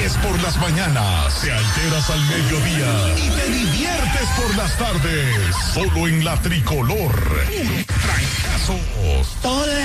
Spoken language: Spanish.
ríes por las mañanas, te alteras al mediodía y te diviertes por las tardes. Solo en la Tricolor. Trancazos. Todo